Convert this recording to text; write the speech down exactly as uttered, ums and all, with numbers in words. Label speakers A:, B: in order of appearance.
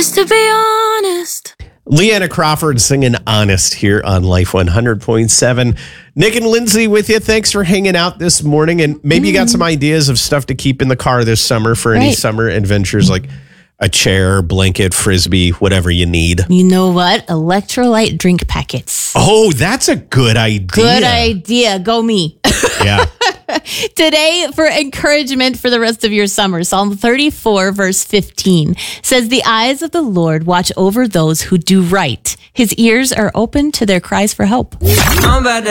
A: Just to be honest.
B: Leanna Crawford singing Honest here on Life one hundred point seven. Nick and Lindsay with you. Thanks for hanging out this morning. And maybe mm. you got some ideas of stuff to keep in the car this summer for right. any summer adventures like a chair, blanket, frisbee, whatever you need.
A: You know what? Electrolyte drink packets.
B: Oh, that's a good idea.
A: Good idea. Go me.
B: Yeah.
A: Today, for encouragement for the rest of your summer, Psalm thirty-four, verse fifteen says, the eyes of the Lord watch over those who do right. His ears are open to their cries for help.